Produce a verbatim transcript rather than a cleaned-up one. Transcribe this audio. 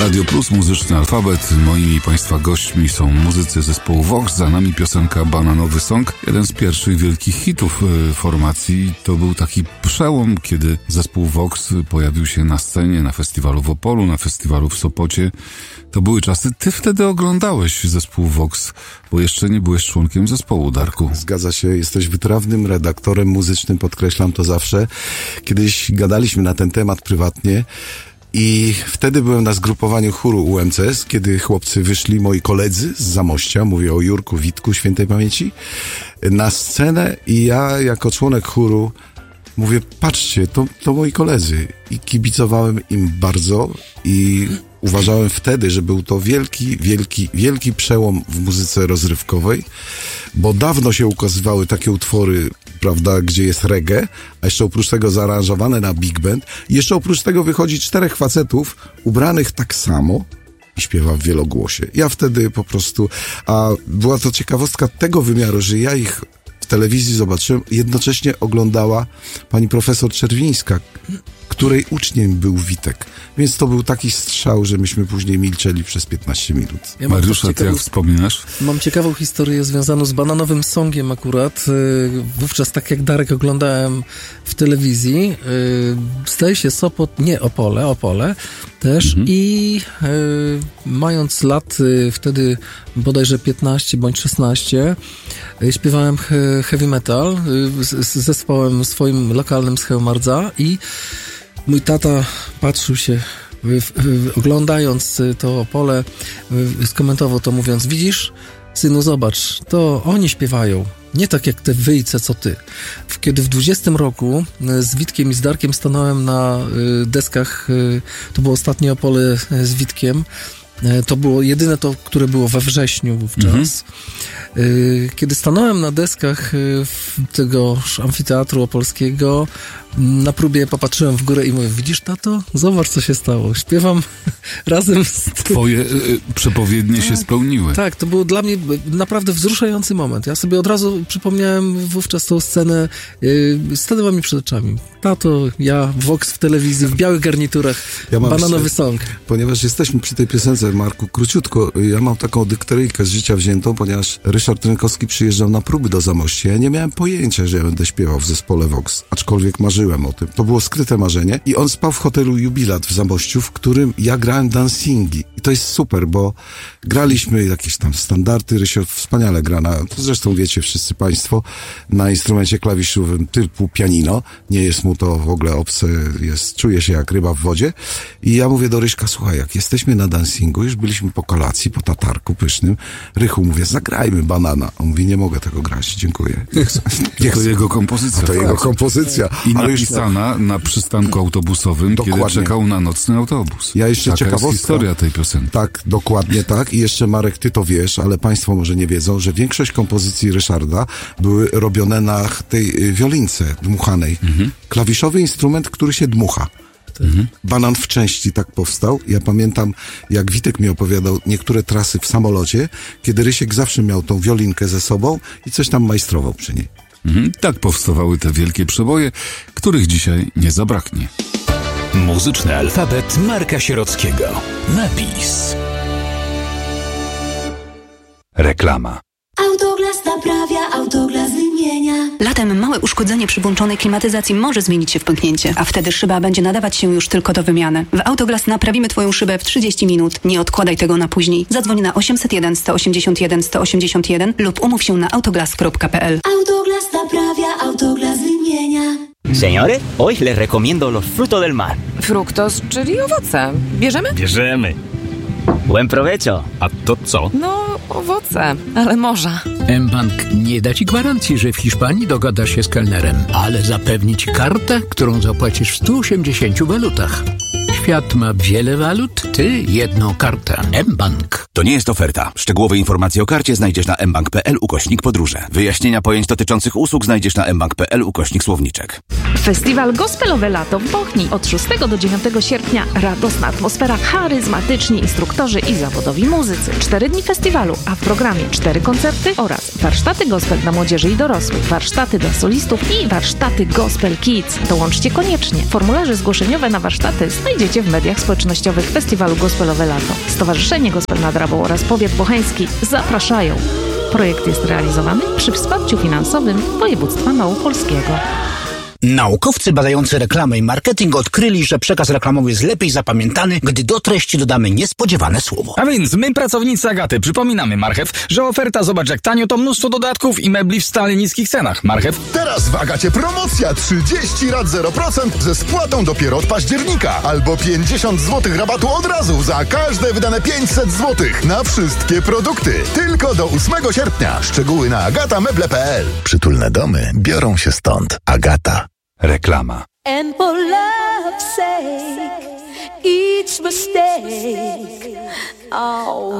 Radio Plus, Muzyczny Alfabet. Moimi Państwa gośćmi są muzycy zespołu Vox. Za nami piosenka Bananowy Song. Jeden z pierwszych wielkich hitów formacji. To był taki przełom, kiedy zespół Vox pojawił się na scenie, na festiwalu w Opolu, na festiwalu w Sopocie. To były czasy. Ty wtedy oglądałeś zespół Vox, bo jeszcze nie byłeś członkiem zespołu, Darku. Zgadza się, jesteś wytrawnym redaktorem muzycznym, podkreślam to zawsze. Kiedyś gadaliśmy na ten temat prywatnie i wtedy byłem na zgrupowaniu chóru U M C S, kiedy chłopcy wyszli, moi koledzy z Zamościa, mówię o Jurku, Witku, świętej pamięci, na scenę i ja jako członek chóru mówię, patrzcie, to, to moi koledzy. I kibicowałem im bardzo i uważałem wtedy, że był to wielki, wielki, wielki przełom w muzyce rozrywkowej, bo dawno się ukazywały takie utwory, prawda, gdzie jest reggae, a jeszcze oprócz tego zaaranżowane na big band. I jeszcze oprócz tego wychodzi czterech facetów ubranych tak samo i śpiewa w wielogłosie. Ja wtedy po prostu, a była to ciekawostka tego wymiaru, że ja ich w telewizji zobaczyłem, jednocześnie oglądała pani profesor Czerwińska, której uczniem był Witek. Więc to był taki strzał, że myśmy później milczeli przez piętnaście minut. Ja Mariusza, ty jak wspominasz? Mam ciekawą historię związaną z Bananowym Songiem akurat. Wówczas, tak jak Darek, oglądałem w telewizji. Zdaje się Sopot, nie Opole, Opole też mhm. i mając lat wtedy bodajże piętnaście bądź szesnaście, śpiewałem heavy metal z, z zespołem swoim lokalnym z Chełmardza i mój tata patrzył się, w, w, oglądając to Opole, w, skomentował to mówiąc, widzisz, synu, zobacz, to oni śpiewają, nie tak jak te wyjce, co ty. Kiedy w dwudziestym roku z Witkiem i z Darkiem stanąłem na deskach, to było ostatnie Opole z Witkiem, to było jedyne to, które było we wrześniu wówczas. Mhm. Kiedy stanąłem na deskach tego amfiteatru opolskiego, na próbie popatrzyłem w górę i mówię, widzisz, tato? Zobacz, co się stało. Śpiewam razem z... Twoje y, przepowiednie tak, się spełniły. Tak, to był dla mnie naprawdę wzruszający moment. Ja sobie od razu przypomniałem wówczas tą scenę, y, stanęła mi przed oczami. Tato, ja, Vox w telewizji, w białych garniturach, ja Bananowy Song. Ponieważ jesteśmy przy tej piosence, Marku, króciutko, ja mam taką dykteryjkę z życia wziętą, ponieważ Ryszard Rynkowski przyjeżdżał na próby do Zamościa. Ja nie miałem pojęcia, że ja będę śpiewał w zespole Vox, aczkolwiek marzyłem o tym. To było skryte marzenie. I on spał w hotelu Jubilat w Zamościu, w którym ja grałem dancingi. I to jest super, bo graliśmy jakieś tam standardy. Rysio wspaniale gra na, zresztą wiecie wszyscy państwo, na instrumencie klawiszowym typu pianino. Nie jest mu to w ogóle obce, jest, czuje się jak ryba w wodzie. I ja mówię do Ryśka, słuchaj, jak jesteśmy na dancingu, już byliśmy po kolacji, po tatarku pysznym, Rychu, mówię, zagrajmy Banana. On mówi, nie mogę tego grać, dziękuję. Niech, niech to jego kompozycja. To jego kompozycja. I napisana na przystanku autobusowym, dokładnie, kiedy czekał na nocny autobus. Ja jeszcze Taka ciekawostka. jest historia tej piosenki. Tak, dokładnie tak. I jeszcze, Marek, ty to wiesz, ale państwo może nie wiedzą, że większość kompozycji Ryszarda były robione na tej wiolince dmuchanej. Mhm. Klawiszowy instrument, który się dmucha. Mhm. Banan w części tak powstał. Ja pamiętam, jak Witek mi opowiadał niektóre trasy w samolocie, kiedy Rysiek zawsze miał tą wiolinkę ze sobą i coś tam majstrował przy niej. Mhm. Tak powstawały te wielkie przeboje, których dzisiaj nie zabraknie. Muzyczny alfabet Marka Sierockiego. Napis. Reklama. Autoglas naprawia, Autoglas wymienia. Latem małe uszkodzenie przy włączonej klimatyzacji może zmienić się w pęknięcie, a wtedy szyba będzie nadawać się już tylko do wymiany. W Autoglas naprawimy Twoją szybę w trzydzieści minut. Nie odkładaj tego na później. Zadzwoń na osiemset jeden, sto osiemdziesiąt jeden, sto osiemdziesiąt jeden lub umów się na autoglas kropka p l. Autoglas naprawia, Autoglas wymienia. Señores, hoy les recomiendo los frutos del mar. Fructos, czyli owoce. Bierzemy? Bierzemy. Buen provecho. A to co? No, owoce, ale morza. mBank nie da Ci gwarancji, że w Hiszpanii dogadasz się z kelnerem, ale zapewni Ci kartę, którą zapłacisz w stu osiemdziesięciu walutach. Świat ma wiele walut, Ty jedną kartę. mBank. To nie jest oferta. Szczegółowe informacje o karcie znajdziesz na mbank kropka p l ukośnik podróże. Wyjaśnienia pojęć dotyczących usług znajdziesz na mbank kropka p l ukośnik słowniczek. Festiwal Gospelowe Lato w Bochni od szóstego do dziewiątego sierpnia. Radosna atmosfera, charyzmatyczni instruktorzy i zawodowi muzycy. Cztery dni festiwalu, a w programie cztery koncerty oraz warsztaty gospel dla młodzieży i dorosłych, warsztaty dla solistów i warsztaty Gospel Kids. Dołączcie koniecznie. Formularze zgłoszeniowe na warsztaty znajdziecie w mediach społecznościowych festiwalu festiwalu Gospelowe Lato. Stowarzyszenie Gospel nad Rabą oraz Powiat Bocheński zapraszają. Projekt jest realizowany przy wsparciu finansowym województwa małopolskiego. Naukowcy badający reklamę i marketing odkryli, że przekaz reklamowy jest lepiej zapamiętany, gdy do treści dodamy niespodziewane słowo. A więc my, pracownicy Agaty, przypominamy, Marchew, że oferta zobacz jak tanio to mnóstwo dodatków i mebli w stale niskich cenach. Marchew. Teraz w Agacie promocja trzydzieści rat zero procent ze spłatą dopiero od października. Albo pięćdziesiąt złotych rabatu od razu za każde wydane pięćset złotych na wszystkie produkty. Tylko do ósmego sierpnia. Szczegóły na agata meble kropka p l. Przytulne domy biorą się stąd. Agata. Reklama. And for love's sake, each mistake, oh.